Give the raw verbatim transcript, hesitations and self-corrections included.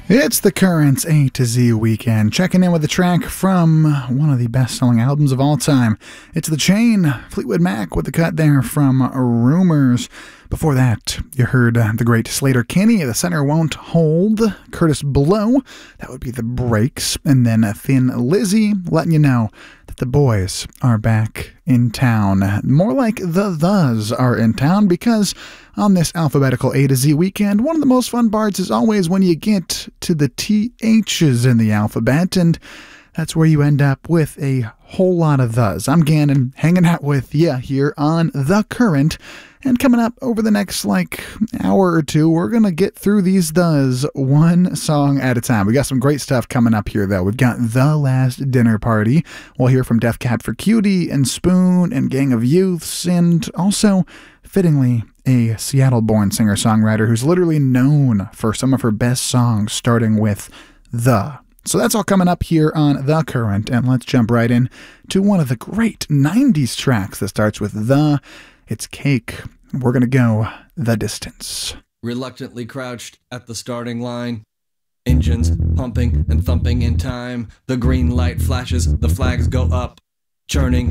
It's the Currents A to Z weekend, checking in with a track from one of the best-selling albums of all time. It's The Chain, Fleetwood Mac with the cut there from Rumors. Before that, you heard uh, the great Sleater-Kinney, The Center Won't Hold, Curtis Blow, that would be The Breaks, and then uh, Thin Lizzy, letting you know that the boys are back in town. More like the Thes are in town, because on this alphabetical A to Z weekend, one of the most fun parts is always when you get to the T H's in the alphabet, and that's where you end up with a whole lot of Thes. I'm Gannon, hanging out with you here on The Current, and coming up over the next, like, hour or two, we're going to get through these Thes one song at a time. We got some great stuff coming up here, though. We've got The Last Dinner Party. We'll hear from Death Cab for Cutie and Spoon and Gang of Youths, and also, fittingly, a Seattle-born singer-songwriter who's literally known for some of her best songs, starting with The. So that's all coming up here on The Current, and let's jump right in to one of the great nineties tracks that starts with The. It's Cake. We're going to go The Distance. Reluctantly crouched at the starting line, engines pumping and thumping in time. The green light flashes, the flags go up, churning